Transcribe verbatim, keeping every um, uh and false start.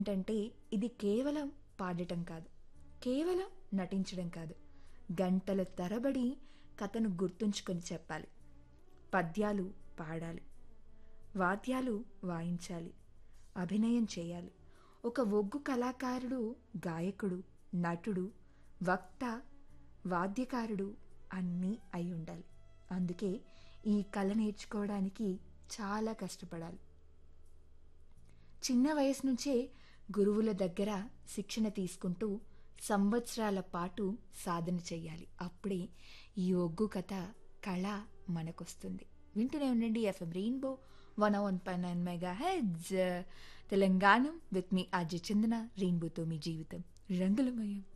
ఏంటంటే ఇది కేవలం పాడటం కాదు, కేవలం నటించడం కాదు, గంటల తరబడి కథను గుర్తుంచుకొని చెప్పాలి. పద్యాలు పాడాలి, వాద్యాలు వాయించాలి, అభినయం చేయాలి. ఒక ఒగ్గు కళాకారుడు గాయకుడు, నటుడు, వక్త, వాద్యకారుడు అన్నీ అయి ఉండాలి. అందుకే ఈ కళ నేర్చుకోవడానికి చాలా కష్టపడాలి. చిన్న వయసు నుంచే గురువుల దగ్గర శిక్షణ తీసుకుంటూ సంవత్సరాల పాటు సాధన చెయ్యాలి. అప్పుడే ఈ ఒగ్గు కథ కళ మనకొస్తుంది. వింటూనే ఉండండి FM rainbow one one point nine mega heads Telangana with me Ajay చందన. రెయిన్బోతో మీ జీవితం రంగులమయం.